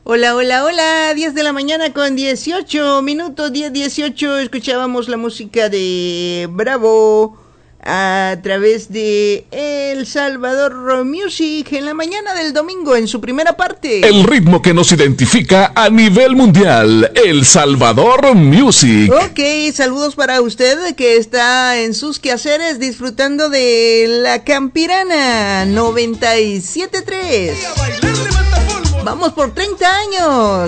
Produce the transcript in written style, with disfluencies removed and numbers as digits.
Hola, hola, hola, 10 de la mañana con 18 minutos, 10:18, escuchábamos la música de Bravo a través de El Salvador Music en la mañana del domingo en su primera parte. El ritmo que nos identifica a nivel mundial, El Salvador Music. Ok, saludos para usted que está en sus quehaceres disfrutando de La Campirana 97.3. Vamos por 30 años.